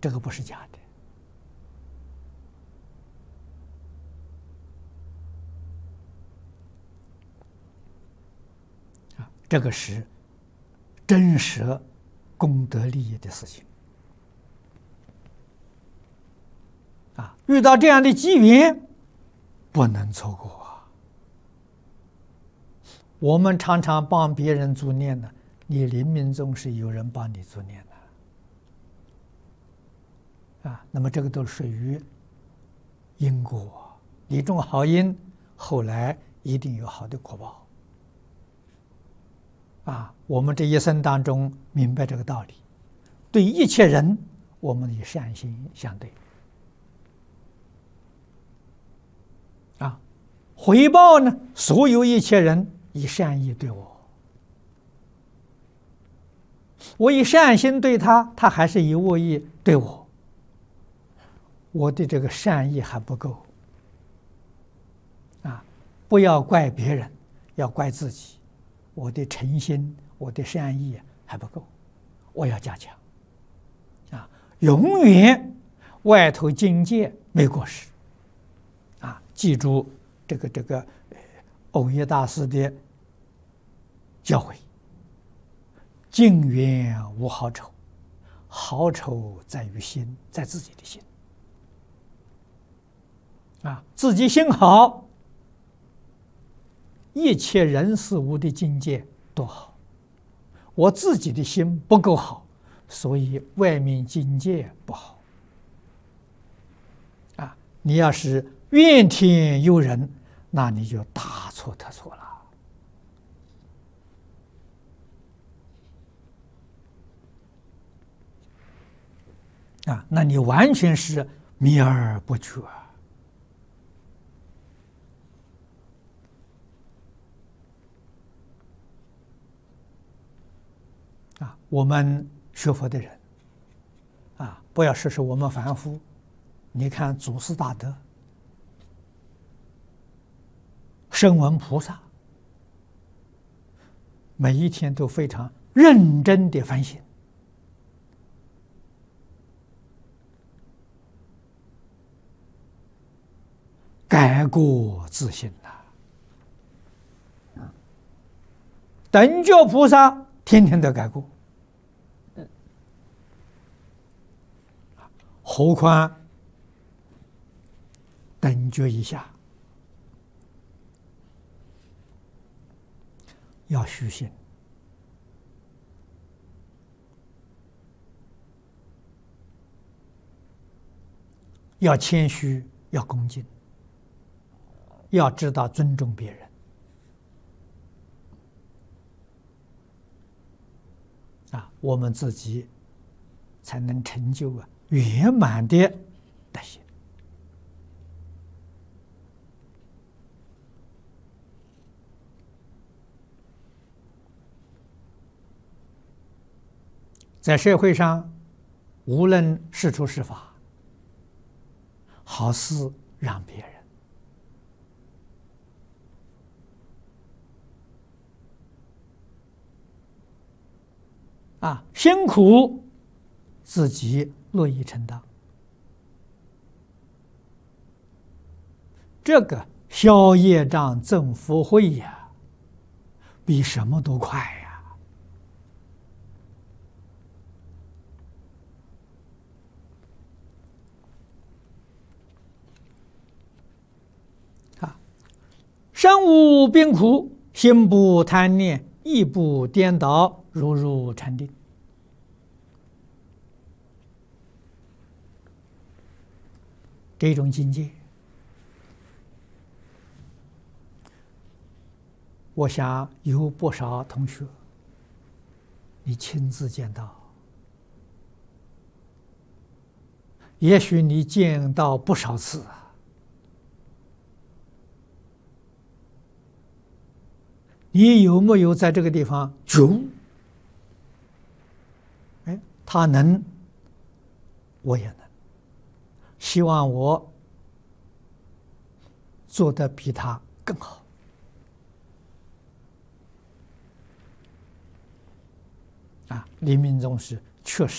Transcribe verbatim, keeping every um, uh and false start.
这个不是假的啊，这个是真实功德利益的事情啊！遇到这样的机缘，不能错过啊！我们常常帮别人助念呢，你临命终时有人帮你助念的啊，那么这个都属于因果，你种好因，后来一定有好的果报啊！我们这一生当中明白这个道理，对一切人，我们以善心相对啊，回报呢，所有一切人以善意对我，我以善心对他，他还是以恶意对我，我的这个善意还不够啊！不要怪别人，要怪自己，我的诚心，我的善意还不够，我要加强啊！永远外头境界没过失啊！记住这个这个藕益大师的教诲：境缘无好丑，好丑在于心，在自己的心啊！自己心好，一切人事物的境界都好。我自己的心不够好，所以外面境界不好啊！你要是怨天尤人，那你就大错特错了啊！那你完全是迷而不觉啊！我们学佛的人啊，不要说是我们凡夫，你看祖师大德、声闻菩萨，每一天都非常认真的反省，改过自新呐。等觉菩萨天天都改过，何况等觉以下，要虚心，要谦虚，要恭敬，要知道尊重别人啊，我们自己才能成就啊圆满的德行。在社会上，无论是处是法，好事让别人啊，辛苦自己乐意承担，这个消业障增福慧呀，比什么都快呀！啊，身无病苦，心不贪念，意不颠倒，如入禅定。这种境界，我想有不少同学你亲自见到，也许你见到不少次啊，你有没有在这个地方觉悟？哎，他能，我也能。希望我做得比他更好啊！临命终时确实